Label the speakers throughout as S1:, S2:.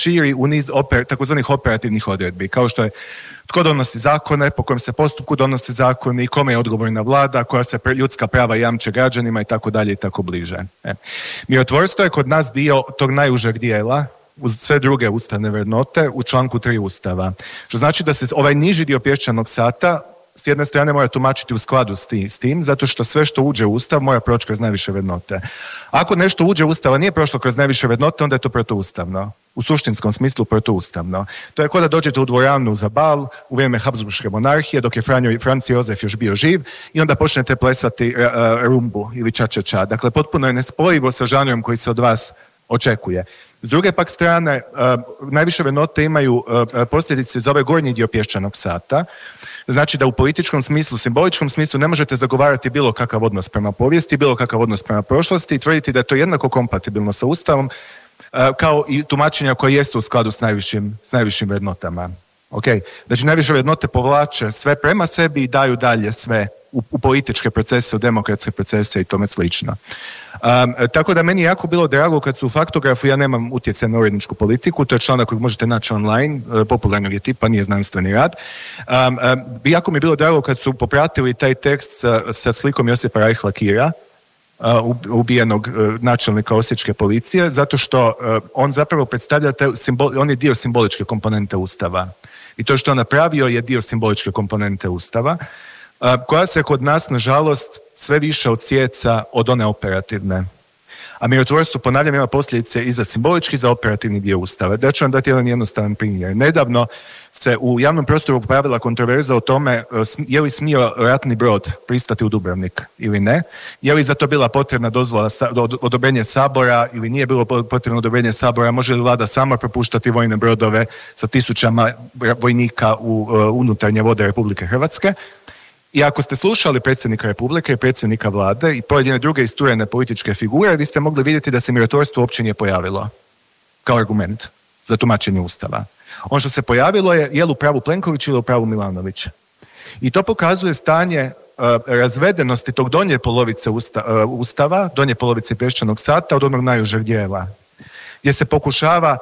S1: širi u niz takozvanih operativnih odredbi, kao što je tko donosi zakone, po kojem se postupku donose zakoni, kome je odgovorna vlada, koja se ljudska prava jamče građanima i tako dalje i tako bliže. Mirotvorstvo je kod nas dio tog najužeg dijela, uz sve druge ustavne vrednote, u članku 3 Ustava. Što znači da se ovaj niži dio pješčanog sata s jedne strane mora tumačiti u skladu s tim, zato što sve što uđe u Ustav mora proći kroz najviše vrednote. Ako nešto uđe u Ustav, a nije prošlo kroz najviše vrednote, onda je to protuustavno. U suštinskom smislu protuustavno. To je kao da dođete u dvoranu za bal u vrijeme Habsburške monarhije, dok je Franc Jozef još bio živ, i onda počnete plesati rumbu ili ča-ča-ča. Dakle, potpuno je nespojivo sa žanrom koji se od vas očekuje. S druge pak strane, najviše vrednote imaju posljedice za ovaj gornji dio pješčanog sata. Znači da u političkom smislu, simboličkom smislu ne možete zagovarati bilo kakav odnos prema povijesti, bilo kakav odnos prema prošlosti i tvrditi da je to jednako kompatibilno sa Ustavom kao i tumačenja koje jesu u skladu s najvišim vrednotama. Okay. Znači najviše vrednote povlače sve prema sebi i daju dalje sve u političke procese, u demokratske procese i tome slično. Tako da meni je jako bilo drago kad su u Faktografu, ja nemam utjecaj na uredničku politiku, to je članak koji možete naći online, popularnog je tipa, nije znanstveni rad. Jako mi je bilo drago kad su popratili taj tekst sa slikom Josipa Rajhla Kira, ubijenog načelnika osječke policije, zato što on zapravo predstavlja on je dio simboličke komponente Ustava. I to što on napravio je dio simboličke komponente Ustava, koja se kod nas, nažalost, sve više odsjeca od one operativne. A mirotvorstvo, ponavljam, ima posljedice i za simbolički i za operativni dio Ustava. Da ću vam dati jedan jednostavan primjer. Nedavno se u javnom prostoru pojavila kontroverza o tome je li smio ratni brod pristati u Dubrovnik ili ne, je li za to bila potrebna dozvola, odobrenje Sabora ili nije bilo potrebno odobrenje Sabora, može li vlada sama propuštati vojne brodove sa tisućama vojnika u unutarnje vode Republike Hrvatske. I ako ste slušali predsjednika Republike i predsjednika vlade i pojedine druge isturene političke figure, vi ste mogli vidjeti da se mirotvorstvo uopće nije pojavilo kao argument za tumačenje Ustava. Ono što se pojavilo je li u pravu Plenković ili u pravu Milanović. I to pokazuje stanje razvedenosti tog donje polovice Ustava, donje polovice pješčanog sata od onog najužeg dijela, gdje se pokušava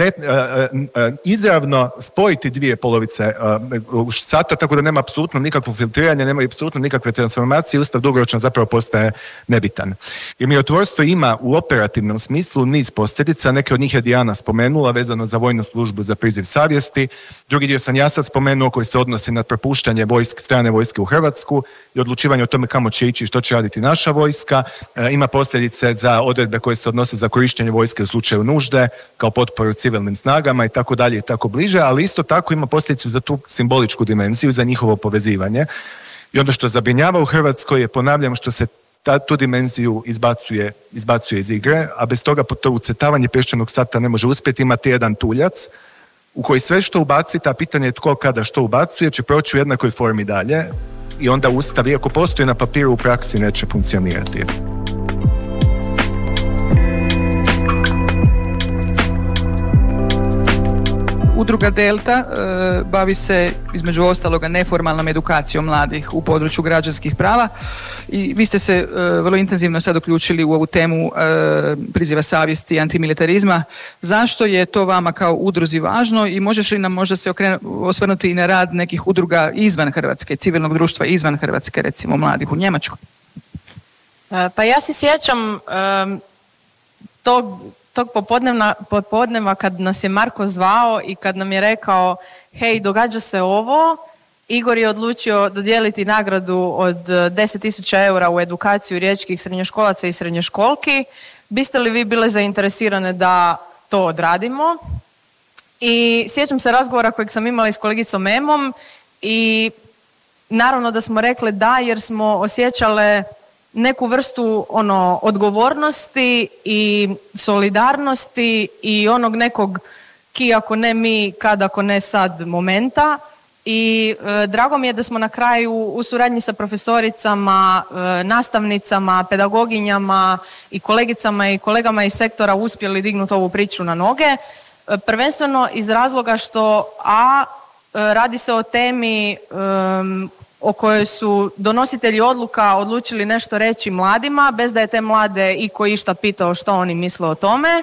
S1: izravno spojiti dvije polovice sata, tako da nema apsolutno nikakvog filtriranja, nema apsolutno nikakve transformacije, Ustav dugoročno zapravo postaje nebitan. Jer mirotvorstvo ima u operativnom smislu niz posljedica, neke od njih je Dijana spomenula, vezano za vojnu službu, za priziv savjesti, drugi dio sam ja sad spomenuo koji se odnosi na propuštanje strane vojske u Hrvatsku i odlučivanje o tome kamo će ići i što će raditi naša vojska, ima posljedice za odredbe koje se odnose za korištenje vojske u slučaju nužde, kao potporu civilnim snagama i tako dalje i tako bliže, ali isto tako ima posljedicu za tu simboličku dimenziju, za njihovo povezivanje. I ono što zabrinjava u Hrvatskoj je, ponavljam, što se tu dimenziju izbacuje iz igre, a bez toga to ucrtavanje pješčanog sata ne može uspjeti. Imate jedan tuljac u koji sve što ubacite, a pitanje je tko kada što ubacuje, će proći u jednakoj formi dalje i onda Ustav, iako postoji na papiru, u praksi neće funkcionirati.
S2: Udruga Delta bavi se između ostaloga neformalnom edukacijom mladih u području građanskih prava i vi ste se vrlo intenzivno sad uključili u ovu temu priziva savjesti i antimilitarizma. Zašto je to vama kao udruzi važno i možeš li nam možda se osvrnuti i na rad nekih udruga izvan Hrvatske, civilnog društva izvan Hrvatske, recimo mladih u Njemačkoj?
S3: Pa ja se sjećam tog popodneva kad nas je Marko zvao i kad nam je rekao hej, događa se ovo, Igor je odlučio dodijeliti nagradu od 10.000 eura u edukaciju riječkih srednjoškolaca i srednjoškolki. Biste li vi bile zainteresirane da to odradimo? I sjećam se razgovora kojeg sam imala s kolegicom Emom i naravno da smo rekle da, jer smo osjećale neku vrstu odgovornosti i solidarnosti i onog nekog ki ako ne mi, kad ako ne sad momenta. I drago mi je da smo na kraju u suradnji sa profesoricama, nastavnicama, pedagoginjama i kolegicama i kolegama iz sektora uspjeli dignuti ovu priču na noge. Prvenstveno iz razloga što radi se o temi o kojoj su donositelji odluka odlučili nešto reći mladima, bez da je te mlade iko išta pitao što oni misle o tome.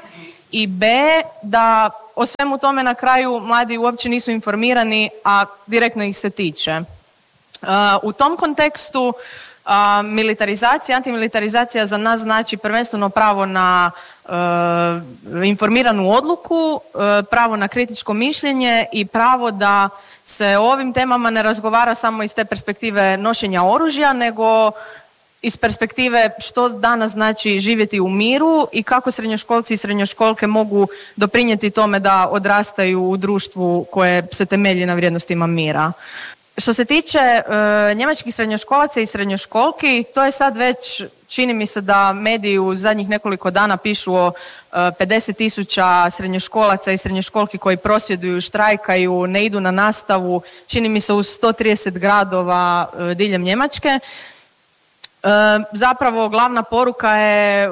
S3: i B, da o svemu tome na kraju mladi uopće nisu informirani, a direktno ih se tiče. U tom kontekstu militarizacija, antimilitarizacija za nas znači prvenstveno pravo na informiranu odluku, pravo na kritičko mišljenje i pravo da se o ovim temama ne razgovara samo iz te perspektive nošenja oružja, nego iz perspektive što danas znači živjeti u miru i kako srednjoškolci i srednjoškolke mogu doprinijeti tome da odrastaju u društvu koje se temelji na vrijednostima mira. Što se tiče njemačkih srednjoškolaca i srednjoškolki, to je sad već, čini mi se da mediji u zadnjih nekoliko dana pišu o 50,000 srednjoškolaca i srednjoškolki koji prosvjeduju, štrajkaju, ne idu na nastavu, čini mi se u 130 gradova diljem Njemačke. Zapravo glavna poruka je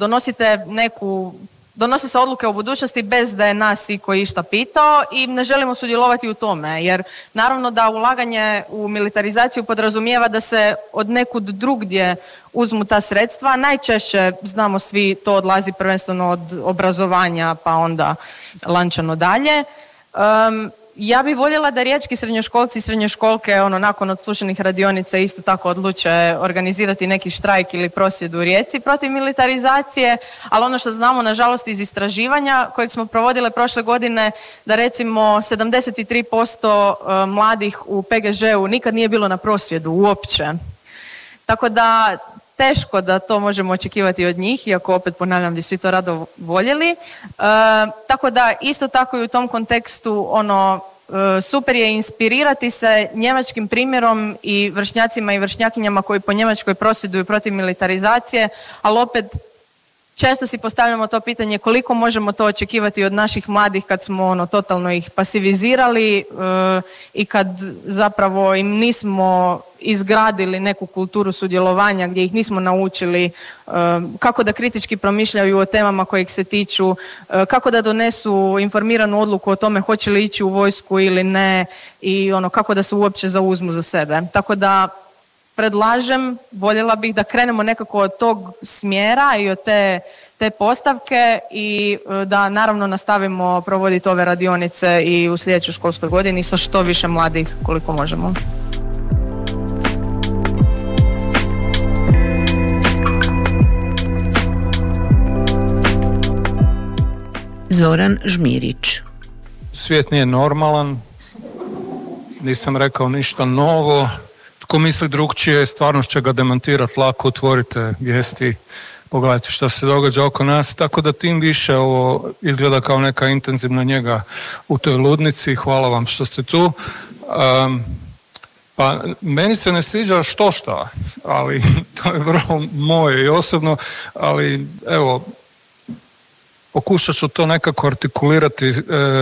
S3: donose se odluke o budućnosti bez da je nas iko išta pitao i ne želimo sudjelovati u tome, jer naravno da ulaganje u militarizaciju podrazumijeva da se od nekud drugdje uzmu ta sredstva. Najčešće, znamo svi, to odlazi prvenstveno od obrazovanja pa onda lančano dalje. Ja bih voljela da riječki srednjoškolci i srednjoškolke nakon odslušanih radionica isto tako odluče organizirati neki štrajk ili prosvjed u Rijeci protiv militarizacije, ali ono što znamo nažalost iz istraživanja kojeg smo provodile prošle godine, da recimo 73% mladih u PGŽ-u nikad nije bilo na prosvjedu uopće. Tako da teško da to možemo očekivati od njih, iako opet ponavljam da svi to rado voljeli. Tako da isto tako i u tom kontekstu super je inspirirati se njemačkim primjerom i vršnjacima i vršnjakinjama koji po Njemačkoj prosvjeduju protiv militarizacije, ali opet često si postavljamo to pitanje koliko možemo to očekivati od naših mladih kad smo totalno ih pasivizirali i kad zapravo im nismo izgradili neku kulturu sudjelovanja gdje ih nismo naučili kako da kritički promišljaju o temama koje ih se tiču, kako da donesu informiranu odluku o tome hoće li ići u vojsku ili ne i kako da se uopće zauzmu za sebe. Tako da predlažem, voljela bih da krenemo nekako od tog smjera i od te postavke i da naravno nastavimo provoditi ove radionice i u sljedećoj školskoj godini sa što više mladih koliko možemo.
S4: Zoran Žmirić.
S5: Svijet nije normalan, nisam rekao ništa novo. Tko misli drugčije, stvarnost će ga demantirati lako, otvorite vijesti, pogledajte što se događa oko nas, tako da tim više ovo izgleda kao neka intenzivna njega u toj ludnici. Hvala vam što ste tu. Pa meni se ne sviđa štošta, ali to je vrlo moje i osobno, ali evo, pokušat ću to nekako artikulirati.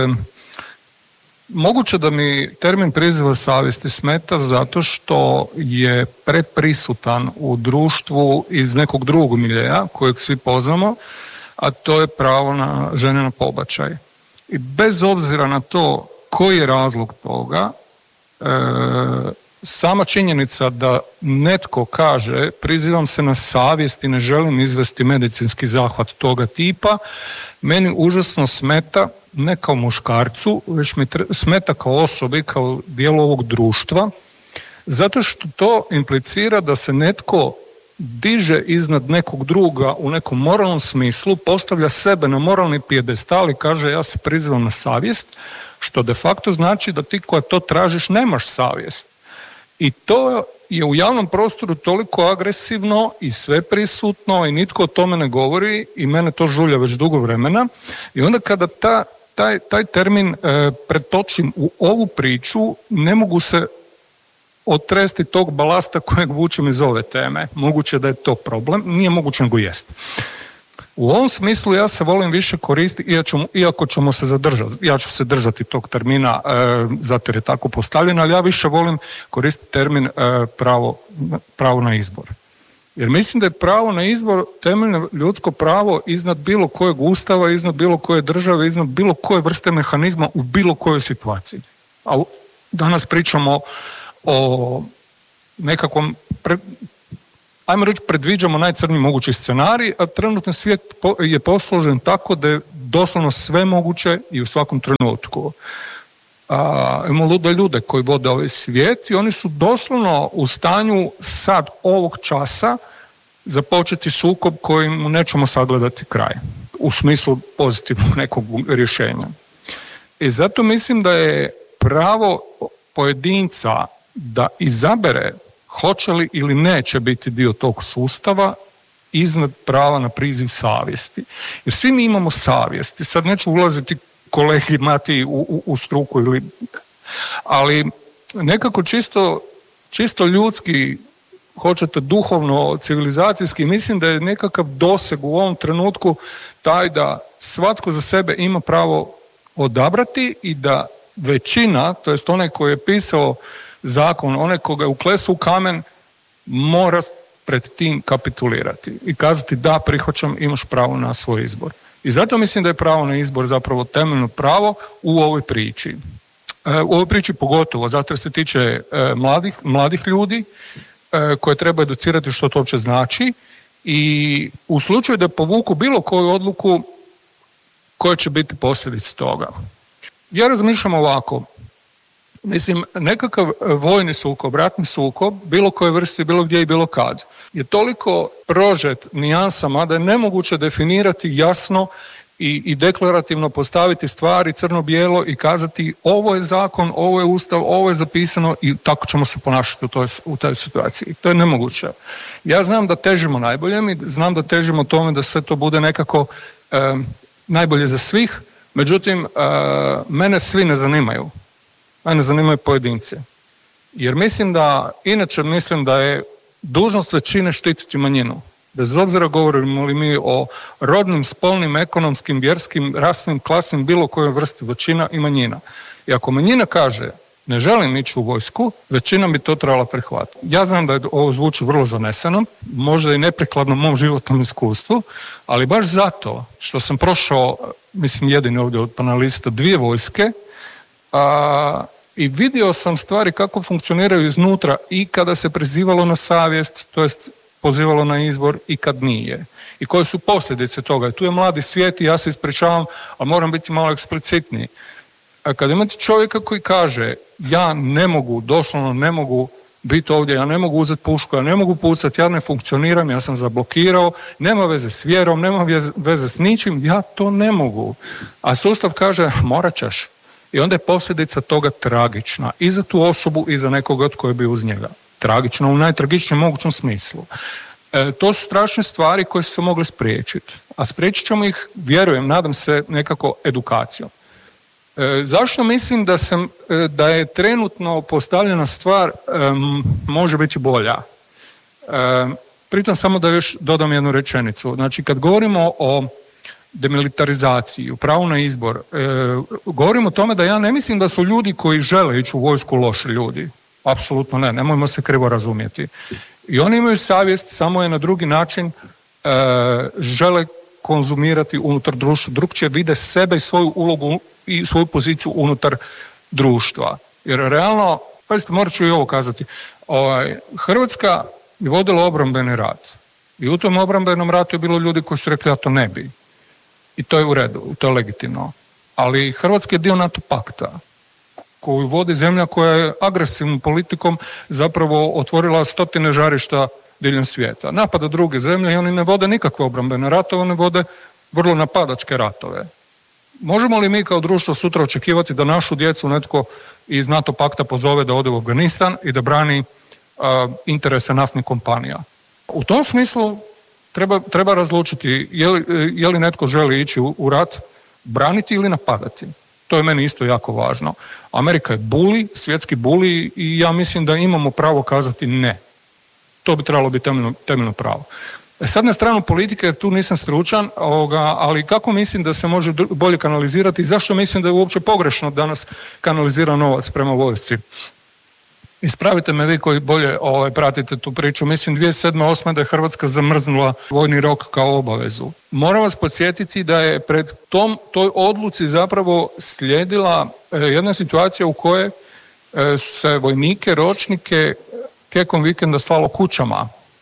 S5: Moguće da mi termin priziva savjesti smeta zato što je preprisutan u društvu iz nekog drugog miljeja kojeg svi poznamo, a to je pravo na žene na pobačaj. I bez obzira na to koji je razlog toga, sama činjenica da netko kaže prizivam se na savjest i ne želim izvesti medicinski zahvat toga tipa, meni užasno smeta, ne kao muškarcu, već mi smeta kao osobi, kao dijelu ovog društva, zato što to implicira da se netko diže iznad nekog druga u nekom moralnom smislu, postavlja sebe na moralni pijedestal i kaže ja se prizivam na savjest, što de facto znači da ti koja to tražiš nemaš savjest. I to je u javnom prostoru toliko agresivno i sveprisutno i nitko o tome ne govori i mene to žulja već dugo vremena. I onda kada taj termin pretočim u ovu priču, ne mogu se otresti tog balasta kojeg vučem iz ove teme. Moguće da je to problem, nije moguće nego jest. U ovom smislu ja se volim više koristiti, iako ćemo se zadržati, ja ću se držati tog termina zato jer je tako postavljen, ali ja više volim koristiti termin pravo na izbor. Jer mislim da je pravo na izbor temeljno ljudsko pravo iznad bilo kojeg ustava, iznad bilo koje države, iznad bilo koje vrste mehanizma u bilo kojoj situaciji. A danas pričamo o nekakvom ajmo reći, predviđamo najcrniji mogući scenarij, a trenutno svijet je posložen tako da je doslovno sve moguće i u svakom trenutku. Imamo lude ljude koji vode ovaj svijet i oni su doslovno u stanju sad ovog časa započeti sukob kojim nećemo sagledati kraj u smislu pozitivnog nekog rješenja. I zato mislim da je pravo pojedinca da izabere hoće li ili neće biti dio tog sustava iznad prava na priziv savjesti. Jer svi mi imamo savjesti. Sad neću ulaziti kolegi Mati u struku, ali nekako čisto ljudski, hoćete duhovno, civilizacijski, mislim da je nekakav doseg u ovom trenutku taj da svatko za sebe ima pravo odabrati i da većina, to jest onaj koji je pisao zakon, onaj koga je uklesao u kamen, mora pred tim kapitulirati i kazati da, prihvaćam, imaš pravo na svoj izbor. I zato mislim da je pravo na izbor zapravo temeljno pravo u ovoj priči. U ovoj priči pogotovo, zato jer se tiče mladih ljudi koje treba educirati što to uopće znači i u slučaju da povuku bilo koju odluku koja će biti posljedica toga. Ja razmišljam ovako, mislim, nekakav vojni sukob, ratni sukob, bilo koje vrste, bilo gdje i bilo kad, je toliko prožet nijansama da je nemoguće definirati jasno i deklarativno postaviti stvari crno-bijelo i kazati ovo je zakon, ovo je ustav, ovo je zapisano i tako ćemo se ponašati u toj situaciji. To je nemoguće. Ja znam da težimo najboljem i znam da težimo tome da sve to bude nekako najbolje za svih, međutim, mene svi ne zanimaju. Mene zanimaju pojedinci. Jer mislim da je dužnost većine štititi manjinu. Bez obzira govorimo li mi o rodnim, spolnim, ekonomskim, vjerskim, rasnim, klasnim, bilo kojoj vrsti, većina i manjina. I ako manjina kaže ne želim ići u vojsku, većina bi to trebala prihvatiti. Ja znam da ovo zvuči vrlo zaneseno, možda i neprikladno mom životnom iskustvu, ali baš zato što sam prošao, mislim jedini ovdje od panelista, 2 vojske, i vidio sam stvari kako funkcioniraju iznutra i kada se prizivalo na savjest, to jest pozivalo na izbor i kad nije. I koje su posljedice toga. Tu je mladi svijet i ja se ispričavam, ali moram biti malo eksplicitniji. A kad imate čovjeka koji kaže ja ne mogu, doslovno ne mogu biti ovdje, ja ne mogu uzeti pušku, ja ne mogu pucati, ja ne funkcioniram, ja sam zablokirao, nema veze s vjerom, nema veze s ničim, ja to ne mogu. A sustav kaže morat ćeš. I onda je posljedica toga tragična. I za tu osobu i za nekoga tko je bio uz njega. Tragično u najtragičnijem mogućem smislu. To su strašne stvari koje su se mogle spriječiti. A spriječit ćemo ih, vjerujem, nadam se, nekako edukacijom. Zašto mislim da je trenutno postavljena stvar može biti bolja? Pritom samo da još dodam jednu rečenicu. Znači, kad govorimo o demilitarizaciji, o pravu na izbor, govorimo o tome da ja ne mislim da su ljudi koji žele ići u vojsku loši ljudi. Apsolutno ne, nemojmo se krivo razumjeti. I oni imaju savjest, samo je na drugi način žele konzumirati unutar društva. Drugčije vide sebe i svoju ulogu i svoju poziciju unutar društva. Jer realno, pazite, morat ću i ovo kazati, Hrvatska je vodila obrambeni rat. I u tom obrambenom ratu je bilo ljudi koji su rekli ja to ne bi. I to je u redu, to je legitimno. Ali Hrvatska je dio NATO pakta koju vodi zemlja koja je agresivnom politikom zapravo otvorila 100 žarišta diljem svijeta. Napada druge zemlje i oni ne vode nikakve obrambene ratove, oni vode vrlo napadačke ratove. Možemo li mi kao društvo sutra očekivati da našu djecu netko iz NATO pakta pozove da ode u Afganistan i da brani interese naftnih kompanija? U tom smislu treba razlučiti je li netko želi ići u rat, braniti ili napadati. To je meni isto jako važno. Amerika je buli, svjetski buli i ja mislim da imamo pravo kazati ne. To bi trebalo biti temeljno pravo. Sad na stranu politike, jer tu nisam stručan, ali kako mislim da se može bolje kanalizirati i zašto mislim da je uopće pogrešno danas kanalizira novac prema vojsci? Ispravite me vi koji bolje pratite tu priču. Mislim 2007-2008 da je Hrvatska zamrznula vojni rok kao obavezu. Moram vas podsjetiti da je pred toj odluci zapravo slijedila jedna situacija u kojoj se vojnike, ročnike tijekom vikenda slalo kućama.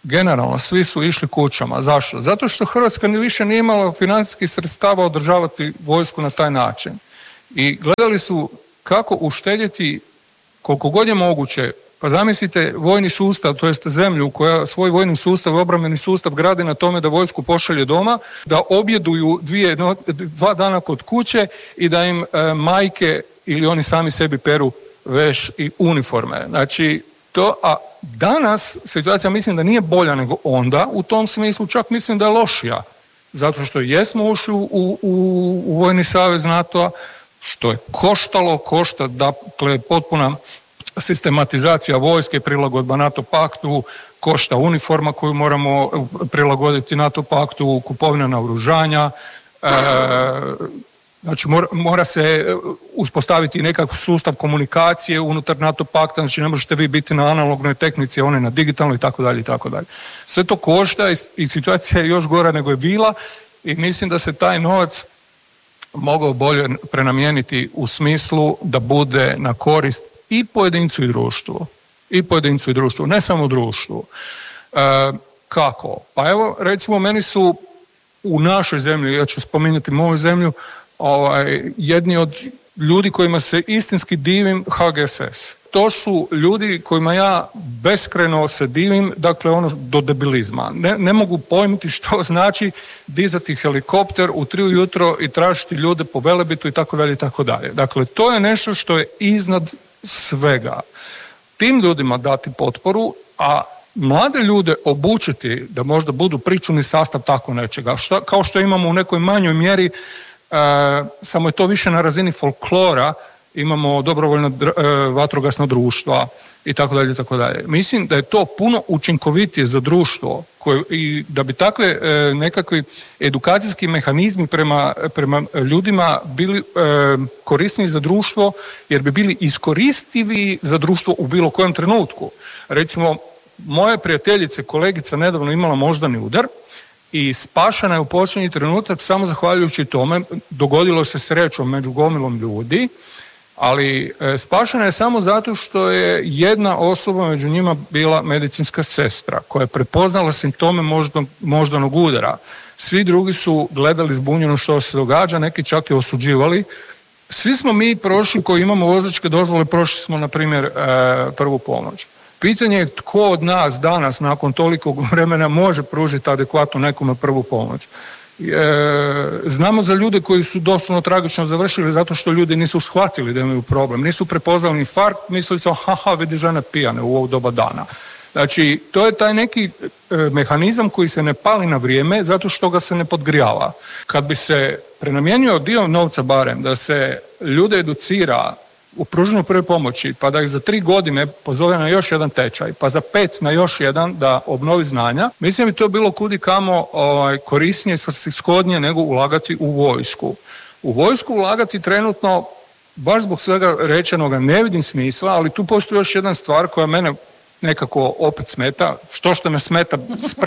S5: generalno svi su išli kućama. Zašto? Zato što Hrvatska više nije imala financijskih sredstava održavati vojsku na taj način. I gledali su kako uštedjeti koliko god je moguće. Pa zamislite vojni sustav, to jest zemlju koja svoj vojni sustav, obrambeni sustav gradi na tome da vojsku pošalje doma, da objeduju 2 dana kod kuće i da im majke ili oni sami sebi peru veš i uniforme. Znači, a danas situacija mislim da nije bolja nego onda, u tom smislu čak mislim da je lošija. Zato što jesmo ušli u vojni savez NATO-a, što je košta, dakle potpuna sistematizacija vojske, prilagodba NATO paktu, košta uniforma koju moramo prilagoditi NATO paktu, kupovina naoružanja, znači mora se uspostaviti nekakav sustav komunikacije unutar NATO pakta, znači ne možete vi biti na analognoj tehnici, a one na digitalnoj itd. itd. Sve to košta i situacija je još gora nego je bila i mislim da se taj novac mogao bolje prenamijeniti u smislu da bude na korist i pojedincu i društvu, ne samo društvu. Kako? Pa evo, recimo, meni su u našoj zemlji, ja ću spominjati moju zemlju, jedni od ljudi kojima se istinski divim HGSS. To su ljudi kojima ja beskrajno se divim, dakle do debilizma. Ne mogu pojmiti što znači dizati helikopter u 3 ujutro i tražiti ljude po Velebitu itd. Dakle, to je nešto što je iznad svega. Tim ljudima dati potporu, a mlade ljude obučiti da možda budu pričuvni sastav tako nečega. Kao što imamo u nekoj manjoj mjeri, samo je to više na razini folklora, imamo dobrovoljno vatrogasno društva itd. Mislim da je to puno učinkovitije za društvo i da bi takve nekakvi edukacijski mehanizmi prema ljudima bili korisniji za društvo, jer bi bili iskoristivi za društvo u bilo kojem trenutku. Recimo, moje prijateljice, kolegica nedavno imala moždani udar i spašena je u posljednji trenutak samo zahvaljujući tome, dogodilo se srećom među gomilom ljudi, ali spašena je samo zato što je jedna osoba među njima bila medicinska sestra koja je prepoznala simptome moždanog udara. Svi drugi su gledali zbunjeno što se događa, neki čak i osuđivali. Svi smo mi prošli koji imamo vozačke dozvole, prošli smo na primjer prvu pomoć. Pitanje je tko od nas danas nakon tolikog vremena može pružiti adekvatno nekome prvu pomoć. Znamo za ljude koji su doslovno tragično završili zato što ljudi nisu shvatili da imaju problem, nisu prepoznali infarkt, mislili su vidi žene pijane u ovo doba dana. Znači, to je taj neki mehanizam koji se ne pali na vrijeme zato što ga se ne podgrijava. Kad bi se prenamijenio dio novca barem, da se ljude educira u pružanju prve pomoći, pa da ih za 3 godine pozove na još jedan tečaj, pa za 5 na još jedan da obnovi znanja, mislim da bi to bilo kudi kamo korisnije, svrsishodnije nego ulagati u vojsku. U vojsku ulagati trenutno, baš zbog svega rečenoga, ne vidim smisla, ali tu postoji još jedna stvar koja mene nekako opet smeta. Što me smeta,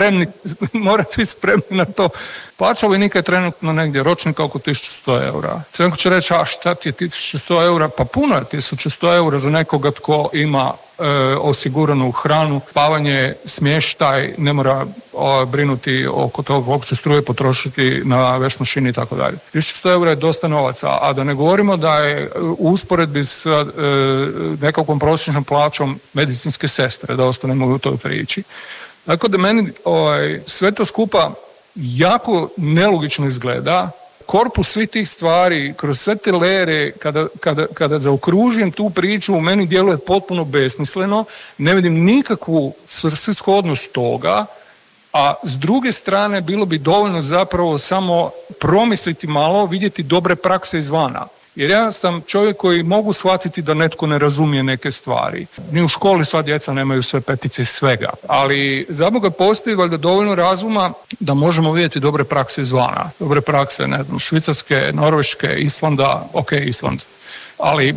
S5: morate biti spremni na to. Plaća vojnika je trenutno negdje ročnika oko 1100 eura. Neko će reći, šta ti je 1100 eura? Pa puno je 1100 eura za nekoga tko ima osiguranu hranu, spavanje, smještaj, ne mora brinuti oko toga koliko će struje potrošiti na veš mašini i tako dalje. 1100 eura je dosta novaca, a da ne govorimo da je u usporedbi s nekakvom prosječnom plaćom medicinske sestre, da ostanemo u toj priči. Tako da meni sve to skupa jako nelogično izgleda. Korpus svih tih stvari, kroz sve te lere, kada zaokružim tu priču, u meni djeluje potpuno besmisleno, ne vidim nikakvu svrsishodnost toga, a s druge strane bilo bi dovoljno zapravo samo promisliti malo, vidjeti dobre prakse izvana. Jer ja sam čovjek koji mogu shvatiti da netko ne razumije neke stvari. Ni u školi sva djeca nemaju sve petice i svega. Ali za Boga postoji valjda dovoljno razuma da možemo vidjeti dobre prakse izvana. Dobre prakse, ne znam, Švicarske, Norveške, Islanda, ok, Island. Ali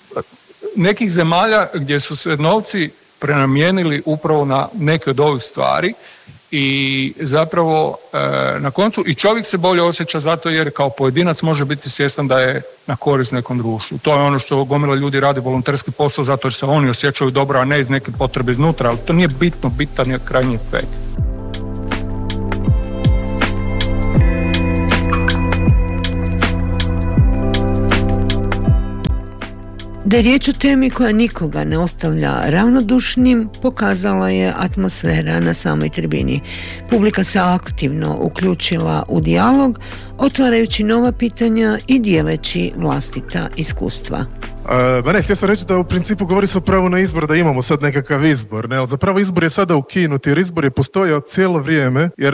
S5: nekih zemalja gdje su se novci prenamijenili upravo na neke od ovih stvari i zapravo na koncu i čovjek se bolje osjeća zato jer kao pojedinac može biti svjestan da je na korist nekom društvu. To je ono što gomila ljudi radi volonterski posao zato jer se oni osjećaju dobro, a ne iz neke potrebe iznutra, ali to nije bitno, bitan je krajnji efekt.
S4: Da je riječ o temi koja nikoga ne ostavlja ravnodušnim, pokazala je atmosfera na samoj tribini. Publika se aktivno uključila u dijalog, otvarajući nova pitanja i dijeleći vlastita iskustva.
S6: Htio sam reći da u principu govori se o pravu na izbor, da imamo sad nekakav izbor, ne? Ali zapravo izbor je sada ukinut, jer izbor je postojao cijelo vrijeme, jer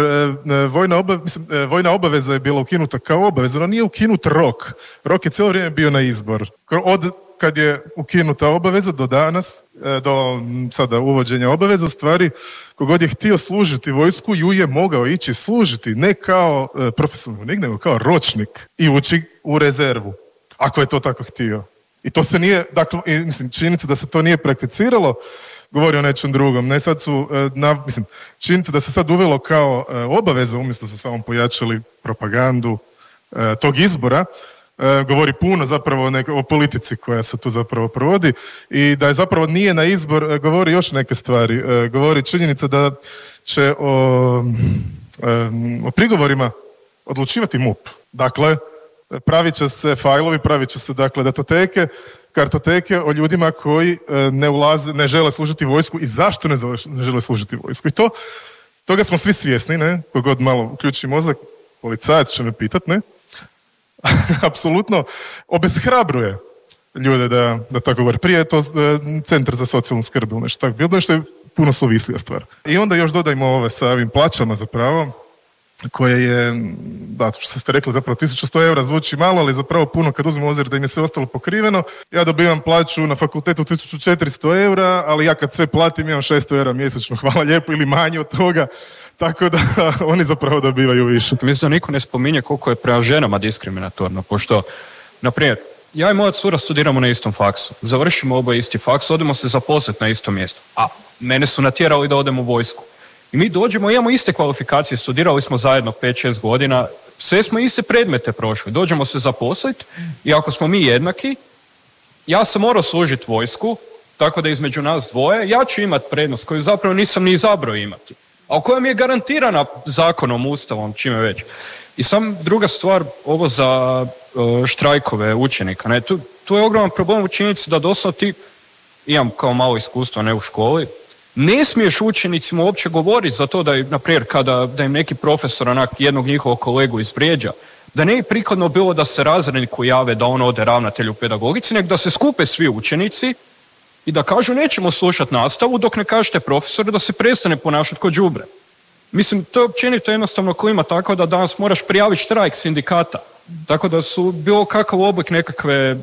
S6: vojna obaveza je bila ukinuta kao obaveza, no nije ukinut rok. Rok je cijelo vrijeme bio na izbor. Od kad je ukinuta obaveza do danas, do sada uvođenja obaveza, stvari, kogod je htio služiti vojsku, ju je mogao ići služiti, ne kao profesionalni vojnik, nego kao ročnik i ući u rezervu, ako je to tako htio. I to se nije, dakle, činjenica da se to nije prakticiralo, govori o nečem drugom. Ne, sad su, činjenica da se sad uvelo kao obaveza, umjesto su samo pojačali propagandu tog izbora, govori puno zapravo o politici koja se tu zapravo provodi i da je zapravo nije na izbor, govori još neke stvari. Govori činjenica da će o prigovorima odlučivati MUP. Dakle, pravit će se fajlovi, pravit će se dakle datoteke, kartoteke o ljudima koji ne žele služiti vojsku i zašto ne žele služiti vojsku. I toga smo svi svjesni, ne? Kogod malo uključi mozak, policajac će me pitat, ne? Apsolutno obeshrabruje ljude da tako govori. Prije je to centar za socijalnu skrb ili nešto tako bilo, nešto je puno suvislija stvar. I onda još dodajmo ove sa ovim plaćama zapravo, koje je, da, što ste rekli, zapravo 1100 eura zvuči malo, ali zapravo puno kad uzmemo obzir da im je sve ostalo pokriveno. Ja dobivam plaću na fakultetu 1400 eura, ali ja kad sve platim imam 600 eura mjesečno, hvala lijepo, ili manje od toga. Tako da oni zapravo dobivaju više.
S7: Mislim da niko ne spominje koliko je prema ženama diskriminatorno, pošto, na primjer, ja i moja cura studiramo na istom faksu, završimo oboje isti faks, odemo se zaposliti na istom mjestu, a mene su natjerali da odem u vojsku. I mi dođemo, imamo iste kvalifikacije, studirali smo zajedno 5-6 godina, sve smo iste predmete prošli, dođemo se zaposliti i ako smo mi jednaki, ja sam morao služiti vojsku, tako da između nas dvoje, ja ću imati prednost koju zapravo nisam ni izabrao imati, a koja mi je garantirana zakonom, ustavom, čime već. I sam druga stvar, ovo za štrajkove učenika, ne, tu je ogroman problem u činjenici da doslovno ti, imam kao malo iskustva, ne u školi, ne smiješ učenicima uopće govoriti za to da, na primjer, da im neki profesor onak jednog njihovog kolegu izvrijeđa, da ne je prikladno bilo da se razredniku jave da on ode ravnatelju pedagogici, nego da se skupe svi učenici i da kažu nećemo slušati nastavu dok ne kažete profesoru da se prestane ponašati kao đubre. Mislim, to je općenito jednostavno klima tako da danas moraš prijaviti štrajk sindikata. Tako da su bilo kakav oblik nekakve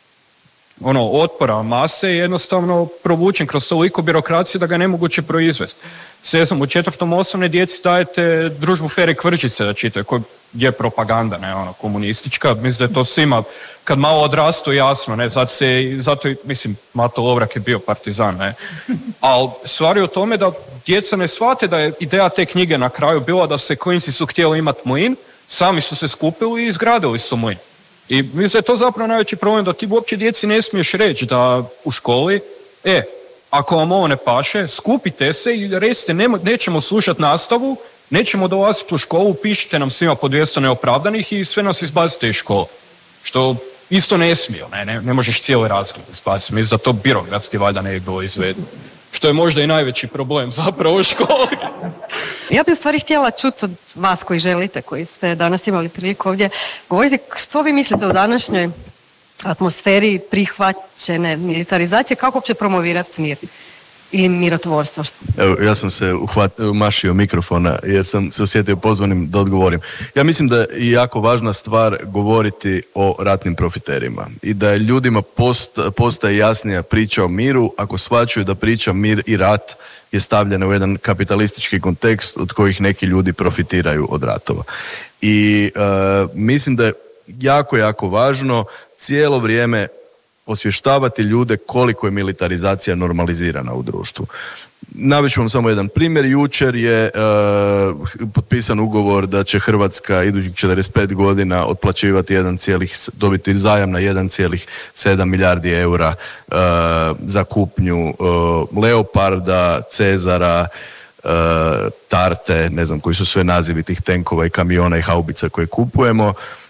S7: otpora mase je jednostavno provučen kroz toliko birokracije da ga je nemoguće proizvesti. Se znam, u 4. osnovne djeci dajete družbu Fere Kvržice da čitaju, koja je propaganda, ne, komunistička. Mislim da je to svima, kad malo odrastu, jasno, ne, zato mislim, Mato Lovrak je bio partizan, ne. Ali stvar je u tome da djeca ne shvate da je ideja te knjige na kraju bila da se klinci su htjeli imati mlin, sami su se skupili i izgradili su mlin. I mislim da je to zapravo najveći problem, da ti uopće djeci ne smiješ reći da u školi, ako vam ovo ne paše, skupite se i recite nećemo slušati nastavu, nećemo dolaziti u školu, pišite nam svima po 200 neopravdanih i sve nas izbacite iz škole. Što isto ne smiju, ne možeš cijeli razgled izbaciti. Mislim da to birokratski valjda ne bi bilo izvedeno. Što je možda i najveći problem zapravo u školi.
S8: Ja bih u stvari htjela čuti od vas koji želite, koji ste danas imali priliku ovdje govoriti, što vi mislite o današnjoj atmosferi prihvaćene militarizacije, kako uopće promovirati mir i mirotvorstvo?
S9: Evo, ja sam se umašio mikrofona jer sam se osjetio pozvanim da odgovorim. Ja mislim da je jako važna stvar govoriti o ratnim profiterima i da je ljudima postaje jasnija priča o miru ako shvaćaju da priča mir i rat je stavljena u jedan kapitalistički kontekst od kojih neki ljudi profitiraju od ratova. I mislim da je jako, jako važno cijelo vrijeme osvještavati ljude koliko je militarizacija normalizirana u društvu. Navest ću vam samo jedan primjer. Jučer je potpisan ugovor da će Hrvatska idućih 45 godina otplaćivati dobiti zajam na 1,7 milijardi eura za kupnju Leoparda, Cezara, Tarte, ne znam koji su sve nazivi tih tenkova i kamiona i haubica koje kupujemo.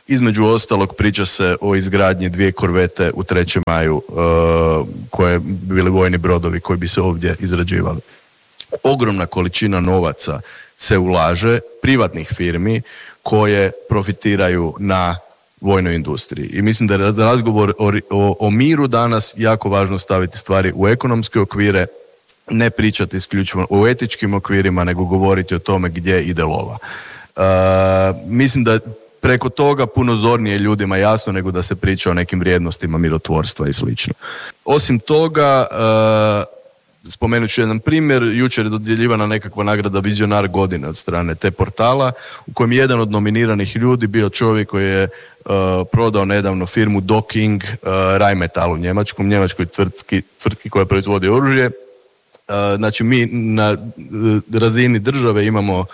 S9: Između ostalog priča se o izgradnji 2 korvete u 3. maju koje bi bili vojni brodovi koji bi se ovdje izrađivali. Ogromna količina novaca se ulaže, privatnih firmi koje profitiraju na vojnoj industriji. I mislim da je za razgovor o miru danas jako važno staviti stvari u ekonomske okvire, ne pričati isključivo o etičkim okvirima, nego govoriti o tome gdje ide lova. Mislim da preko toga puno zornije ljudima jasno nego da se priča o nekim vrijednostima mirotvorstva i slično. Osim toga, spomenut ću jedan primjer, jučer je dodjeljivana nekakva nagrada Vizionar godine od strane te portala, u kojem je jedan od nominiranih ljudi bio čovjek koji je prodao nedavno firmu Docking Rheinmetall u njemačkoj tvrtki koja proizvodi oružje. Znači mi na razini države imamo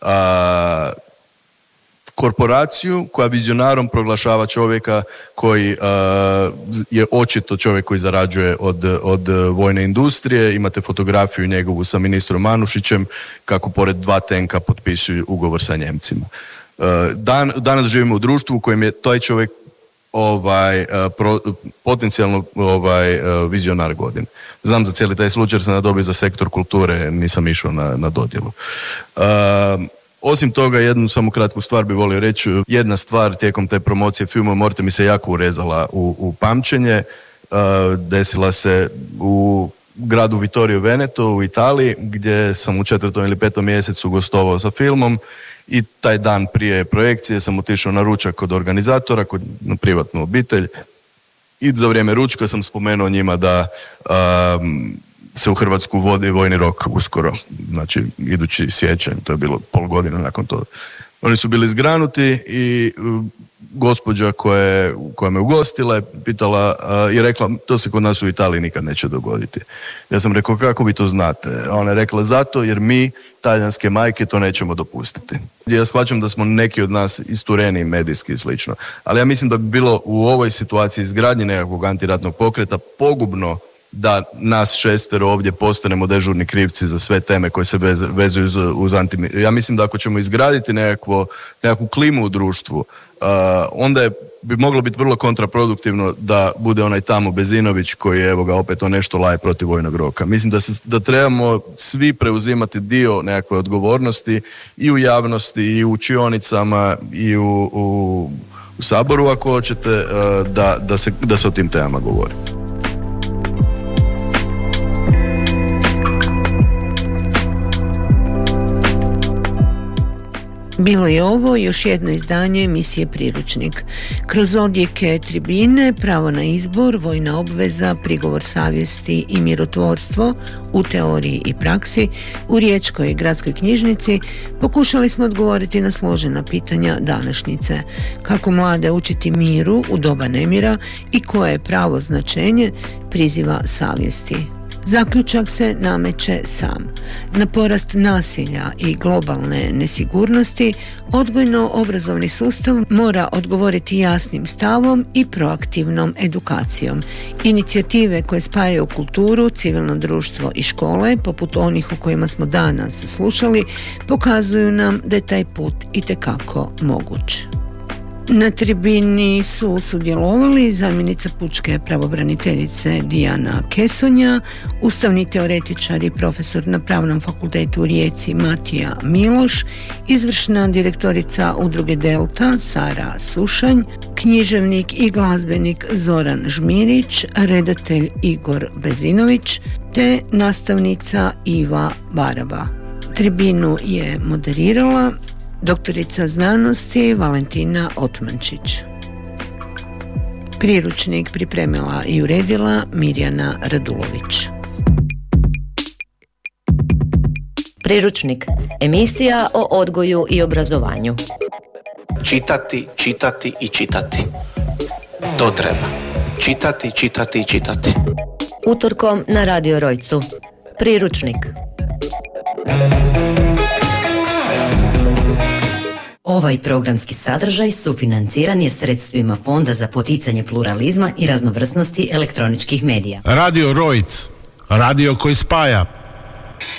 S9: korporaciju koja vizionarom proglašava čovjeka koji je očito čovjek koji zarađuje od vojne industrije. Imate fotografiju njegovu sa ministrom Manušićem kako pored 2 tenka potpisuju ugovor sa Njemcima. Danas živimo u društvu u kojem je taj čovjek potencijalno vizionar godine. Znam za cijeli taj slučaj jer sam dobio za sektor kulture, nisam išao na dodjelu. Osim toga, jednu samo kratku stvar bi volio reći. Jedna stvar tijekom te promocije filma Morte mi se jako urezala u pamćenje. Desila se u gradu Vittorio Veneto u Italiji, gdje sam u 4. ili 5. mjesecu gostovao sa filmom i taj dan prije projekcije sam otišao na ručak kod organizatora, na privatnu obitelj, i za vrijeme ručka sam spomenuo njima da se u Hrvatsku vodi vojni rok uskoro, znači idući siječanj, to je bilo pol godine nakon toga. Oni su bili zgranuti i gospođa koja me ugostila je pitala i rekla, to se kod nas u Italiji nikad neće dogoditi. Ja sam rekao, kako vi to znate? A ona je rekla, zato jer mi, talijanske majke, to nećemo dopustiti. Ja shvaćam da smo neki od nas istureni medijski i slično, ali ja mislim da bi bilo u ovoj situaciji izgradnje nekakvog antiratnog pokreta pogubno da nas 6 ovdje postanemo dežurni krivci za sve teme koje se vezuju uz antimir. Ja mislim da ako ćemo izgraditi nekakvu klimu u društvu, onda bi moglo biti vrlo kontraproduktivno da bude onaj tamo Bezinović koji je, evo ga, opet on nešto laje protiv vojnog roka. Mislim da trebamo svi preuzimati dio nekakve odgovornosti i u javnosti, i u učionicama, i u Saboru, ako hoćete, da se o tim temama govori.
S4: Bilo je ovo još jedno izdanje emisije Priručnik. Kroz odjeke tribine, pravo na izbor, vojna obveza, prigovor savjesti i mirotvorstvo u teoriji i praksi u Riječkoj gradskoj knjižnici pokušali smo odgovoriti na složena pitanja današnjice. Kako mlade učiti miru u doba nemira i koje je pravo značenje priziva savjesti. Zaključak se nameće sam. Na porast nasilja i globalne nesigurnosti odgojno-obrazovni sustav mora odgovoriti jasnim stavom i proaktivnom edukacijom. Inicijative koje spajaju kulturu, civilno društvo i škole, poput onih o kojima smo danas slušali, pokazuju nam da je taj put itekako moguć. Na tribini su sudjelovali zamjenica pučke pravobraniteljice Dijana Kesonja, ustavni teoretičar i profesor na Pravnom fakultetu u Rijeci Matija Miloš, izvršna direktorica udruge Delta Sara Sušanj, književnik i glazbenik Zoran Žmirić, redatelj Igor Bezinović te nastavnica Iva Baraba. Tribinu je moderirala doktorica znanosti Valentina Otmančić. Priručnik pripremila i uredila Mirjana Radulović.
S10: Priručnik, emisija o odgoju i obrazovanju.
S11: Čitati, čitati i čitati. To treba. Čitati, čitati i čitati.
S10: Utorkom na Radio Rojcu. Priručnik. Ovaj programski sadržaj sufinanciran je sredstvima Fonda za poticanje pluralizma i raznovrsnosti elektroničkih medija.
S12: Radio Rojc, radio koji spaja.